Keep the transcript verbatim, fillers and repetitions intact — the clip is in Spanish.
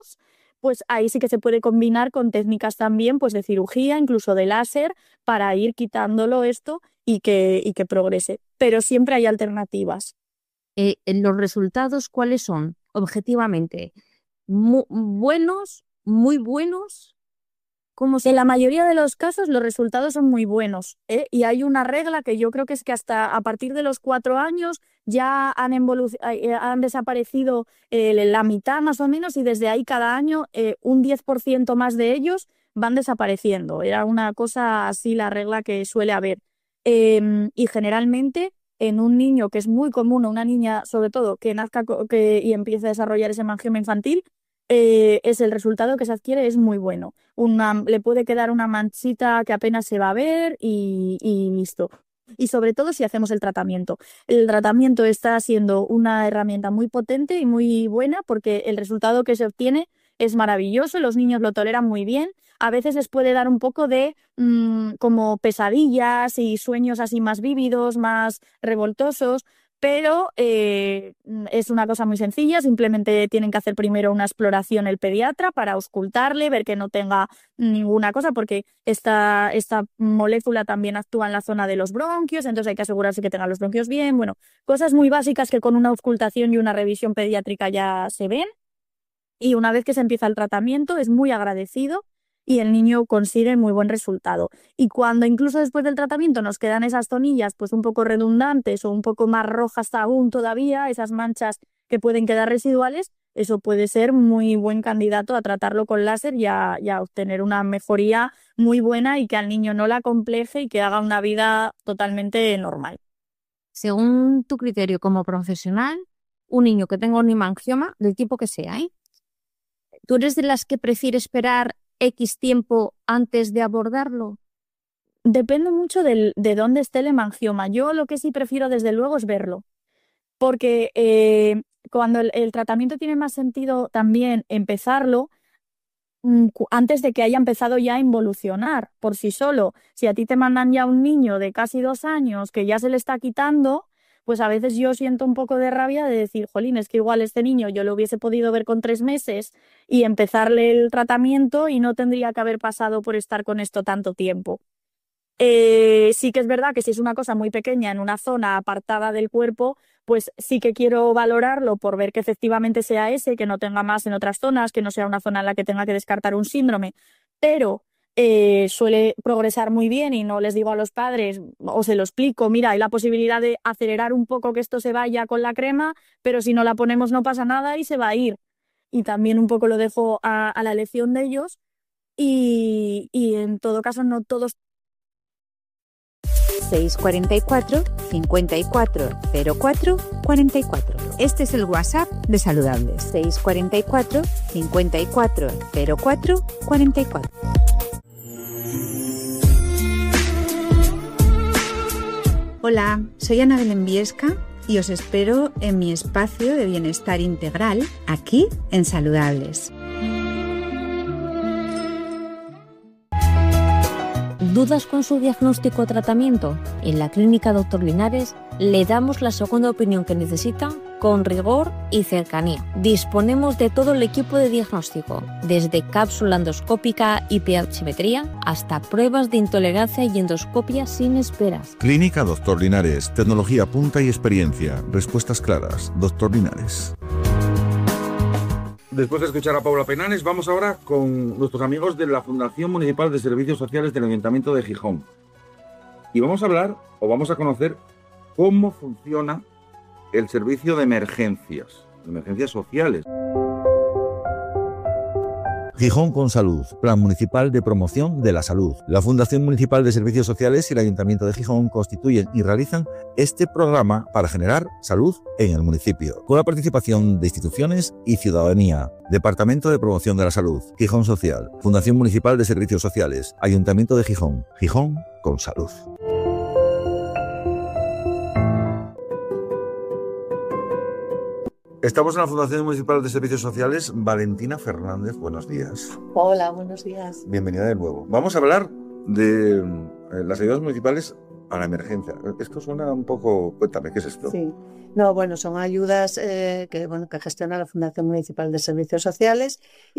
pues ahí sí que se puede combinar con técnicas también pues de cirugía, incluso de láser, para ir quitándolo esto y que, y que progrese. Pero siempre hay alternativas. Eh, ¿los resultados cuáles son? Objetivamente, Mu- buenos, muy buenos. ¿Cómo se... En la mayoría de los casos los resultados son muy buenos, ¿eh? Y hay una regla que yo creo que es que hasta a partir de los cuatro años ya han, evolu- eh, han desaparecido eh, la mitad más o menos y desde ahí cada año eh, un diez por ciento más de ellos van desapareciendo. Era una cosa así la regla que suele haber. Em, y generalmente en un niño que es muy común, o una niña sobre todo, que nazca co- que, y empiece a desarrollar ese hemangioma infantil, eh, es el resultado que se adquiere es muy bueno. Una, le puede quedar una manchita que apenas se va a ver y, y listo. Y sobre todo si hacemos el tratamiento. El tratamiento está siendo una herramienta muy potente y muy buena porque el resultado que se obtiene es maravilloso, los niños lo toleran muy bien. A veces les puede dar un poco de mmm, como pesadillas y sueños así más vívidos, más revoltosos, pero eh, es una cosa muy sencilla, simplemente tienen que hacer primero una exploración el pediatra para auscultarle, ver que no tenga ninguna cosa, porque esta, esta molécula también actúa en la zona de los bronquios, entonces hay que asegurarse que tenga los bronquios bien. Bueno, cosas muy básicas que con una auscultación y una revisión pediátrica ya se ven. Y una vez que se empieza el tratamiento es muy agradecido y el niño consigue muy buen resultado. Y cuando incluso después del tratamiento nos quedan esas zonillas pues un poco redundantes o un poco más rojas aún todavía, esas manchas que pueden quedar residuales, eso puede ser muy buen candidato a tratarlo con láser y a, y a obtener una mejoría muy buena y que al niño no la acompleje y que haga una vida totalmente normal. Según tu criterio como profesional, un niño que tenga un hemangioma, del tipo que sea, ¿eh? ¿Tú eres de las que prefiere esperar X tiempo antes de abordarlo? Depende mucho del, de dónde esté el hemangioma. Yo lo que sí prefiero desde luego es verlo. Porque eh, cuando el, el tratamiento tiene más sentido también empezarlo mm, cu- antes de que haya empezado ya a involucionar por sí solo. Si a ti te mandan ya un niño de casi dos años que ya se le está quitando, pues a veces yo siento un poco de rabia de decir, jolín, es que igual este niño yo lo hubiese podido ver con tres meses y empezarle el tratamiento y no tendría que haber pasado por estar con esto tanto tiempo. Eh, sí que es verdad que si es una cosa muy pequeña en una zona apartada del cuerpo, pues sí que quiero valorarlo por ver que efectivamente sea ese, que no tenga más en otras zonas, que no sea una zona en la que tenga que descartar un síndrome, pero eh, suele progresar muy bien y no les digo a los padres o se lo explico, mira, hay la posibilidad de acelerar un poco que esto se vaya con la crema, pero si no la ponemos no pasa nada y se va a ir. Y también un poco lo dejo a, a la elección de ellos y, y en todo caso no todos. seis cuatro cuatro, cinco cuatro cero cuatro, cuatro cuatro. Este es el WhatsApp de Saludables. seis cuatro cuatro, cinco cuatro cero cuatro, cuatro cuatro. Hola, soy Ana Belén Viesca y os espero en mi espacio de bienestar integral aquí en Saludables. ¿Dudas con su diagnóstico o tratamiento? En la Clínica Doctor Linares le damos la segunda opinión que necesita con rigor y cercanía. Disponemos de todo el equipo de diagnóstico, desde cápsula endoscópica y pH-metría hasta pruebas de intolerancia y endoscopia sin esperas. Clínica Doctor Linares, tecnología punta y experiencia. Respuestas claras. Doctor Linares. Después de escuchar a Paula Penanes, vamos ahora con nuestros amigos de la Fundación Municipal de Servicios Sociales del Ayuntamiento de Gijón. Y vamos a hablar, o vamos a conocer, cómo funciona el servicio de emergencias, emergencias sociales. Gijón con Salud, Plan Municipal de Promoción de la Salud. La Fundación Municipal de Servicios Sociales y el Ayuntamiento de Gijón constituyen y realizan este programa para generar salud en el municipio, con la participación de instituciones y ciudadanía. Departamento de Promoción de la Salud, Gijón Social, Fundación Municipal de Servicios Sociales, Ayuntamiento de Gijón. Gijón con Salud. Estamos en la Fundación Municipal de Servicios Sociales. Valentina Fernández, buenos días. Hola, buenos días. Bienvenida de nuevo. Vamos a hablar de eh, las ayudas municipales a la emergencia. Esto suena un poco... Cuéntame, ¿qué es esto? Sí. No, bueno, son ayudas eh, que, bueno, que gestiona la Fundación Municipal de Servicios Sociales